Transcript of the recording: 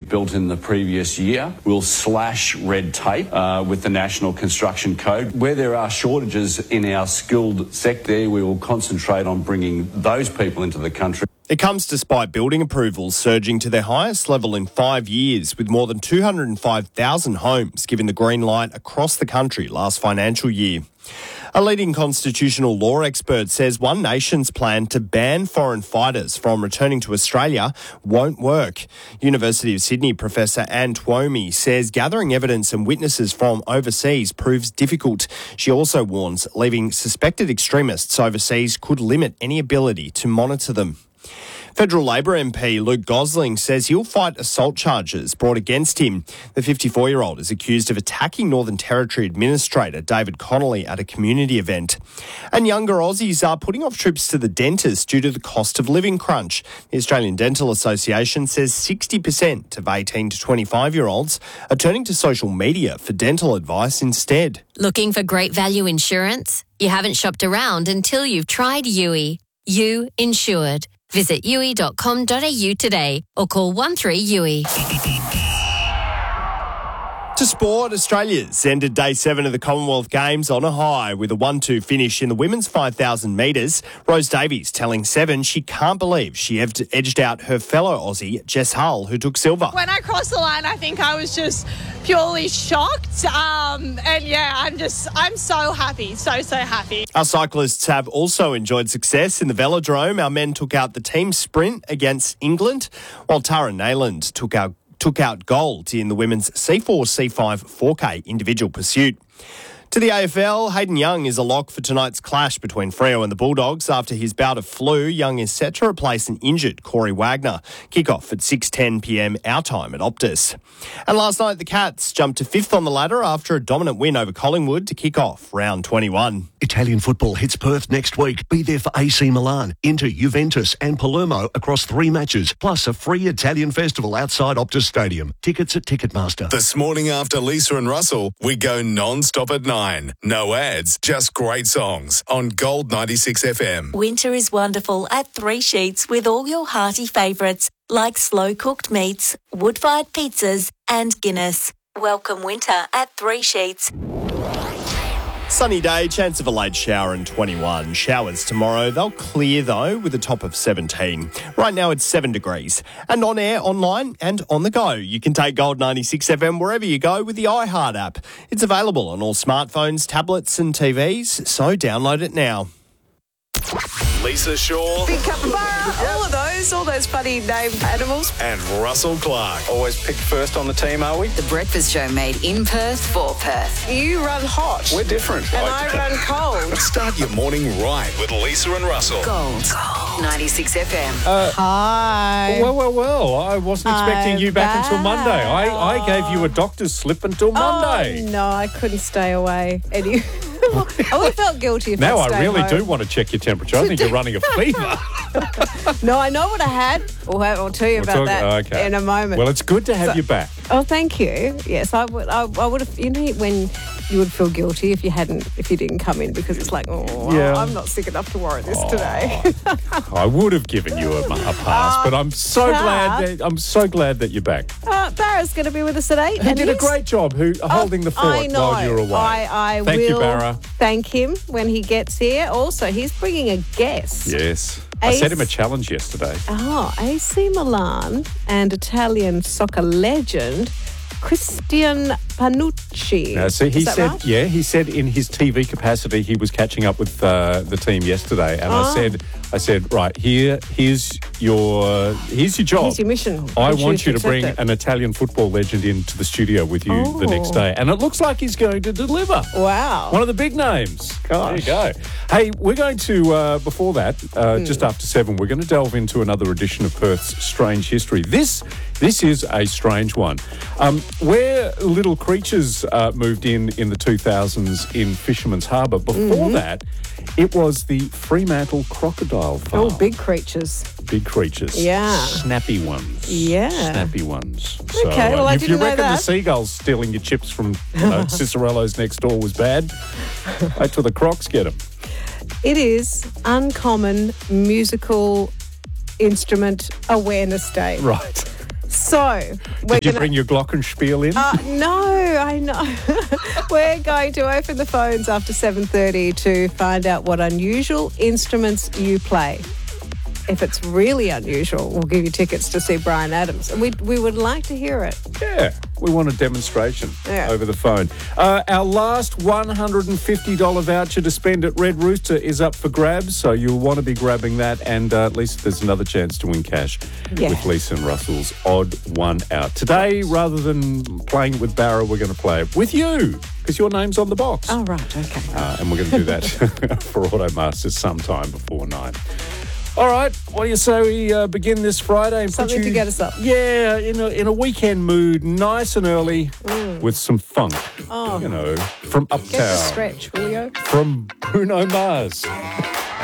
built in the previous year. We'll slash red tape with the National Construction Code. Where there are shortages in our skilled sector, we will concentrate on bringing those people into the country. It comes despite building approvals surging to their highest level in 5 years, with more than 205,000 homes given the green light across the country last financial year. A leading constitutional law expert says One Nation's plan to ban foreign fighters from returning to Australia won't work. University of Sydney Professor Anne Twomey says gathering evidence and witnesses from overseas proves difficult. She also warns leaving suspected extremists overseas could limit any ability to monitor them. Federal Labor MP Luke Gosling says he'll fight assault charges brought against him. The 54-year-old is accused of attacking Northern Territory Administrator David Connolly at a community event. And younger Aussies are putting off trips to the dentist due to the cost of living crunch. The Australian Dental Association says 60% of 18 to 25-year-olds are turning to social media for dental advice instead. Looking for great value insurance? You haven't shopped around until you've tried Yui. You insured. Visit yui.com.au today or call 13YUI. To sport, Australia's ended day 7 of the Commonwealth Games on a high with a 1-2 finish in the women's 5,000 metres. Rose Davies telling Seven she can't believe she edged out her fellow Aussie, Jess Hull, who took silver. When I crossed the line, I think I was just purely shocked. I'm so happy, so happy. Our cyclists have also enjoyed success in the velodrome. Our men took out the team sprint against England, while Tara Nayland took out gold in the women's C4, C5, 4K individual pursuit. To the AFL, Hayden Young is a lock for tonight's clash between Freo and the Bulldogs. After his bout of flu, Young is set to replace an injured Corey Wagner. Kick-off at 6:10pm our time at Optus. And last night, the Cats jumped to 5th on the ladder after a dominant win over Collingwood to kick off round 21. Italian football hits Perth next week. Be there for AC Milan, Inter, Juventus and Palermo across 3 matches, plus a free Italian festival outside Optus Stadium. Tickets at Ticketmaster. This morning after Lisa and Russell, we go non-stop at 9. No ads, just great songs on Gold 96 FM. Winter is wonderful at Three Sheets with all your hearty favourites like slow-cooked meats, wood-fired pizzas and Guinness. Welcome winter at Three Sheets. Sunny day, chance of a late shower and 21. Showers tomorrow. They'll clear, though, with a top of 17. Right now it's 7 degrees. And on air, online and on the go. You can take Gold 96 FM wherever you go with the iHeart app. It's available on all smartphones, tablets and TVs, so download it now. Lisa Shaw. Big capybara, all those funny named animals. And Russell Clark. Always picked first on the team, are we? The Breakfast Show made in Perth for Perth. You run hot. We're different. And I run cold. Start your morning right with Lisa and Russell. Gold 96 FM. Hi. Well. I wasn't expecting you back until Monday. I gave you a doctor's slip until Monday. Oh, no, I couldn't stay away. I would have felt guilty if now I stayed I really home. do want to check your temperature. I think you're running a fever. No, I know what I had. I'll tell you about that in a moment. Well, it's good to have you back. Oh, thank you. Yes, I would have. You know when you would feel guilty if you didn't come in because it's like, I'm not sick enough to warrant this today. I would have given you a pass, but I'm so glad that you're back. Barra's going to be with us at 8. He did a great job holding the fort while you were away. I Thank will you, Barra. Thank him when he gets here. Also, he's bringing a guest. Yes. I set him a challenge yesterday. AC Milan and Italian soccer legend Christian Panucci. Right? He said in his TV capacity he was catching up with the team yesterday, and I said, right, here's your job. Here's your mission. I want you to bring an Italian football legend into the studio with you the next day, and it looks like he's going to deliver. Wow, one of the big names. Gosh. There you go. Hey, we're going to before that, just after 7, we're going to delve into another edition of Perth's Strange History. This is a strange one. Where little creatures moved in the 2000s in Fisherman's Harbour. Before that, it was the Fremantle crocodile farm. Oh, big creatures. Big creatures. Yeah. Snappy ones. Yeah. Snappy ones. Okay, well, I if didn't you know reckon that. the seagulls stealing your chips from Cicerello's next door was bad, wait till the crocs get them. It is Uncommon Musical Instrument Awareness Day. Right. So, Did you bring your glockenspiel in? No, I know. We're going to open the phones after 7:30 to find out what unusual instruments you play. If it's really unusual, we'll give you tickets to see Bryan Adams. And we would like to hear it. Yeah, we want a demonstration over the phone. Our last $150 voucher to spend at Red Rooster is up for grabs, so you'll want to be grabbing that, and at least there's another chance to win cash with Lisa and Russell's Odd One Out. Today, rather than playing it with Barra, we're going to play it with you, because your name's on the box. Oh, right, okay. And we're going to do that for Automasters sometime before 9. All right, what do you say we begin this Friday? And Something to get us up. Yeah, in a weekend mood, nice and early, with some funk. Oh. From Uptown. Get the stretch, will you? From Bruno Mars.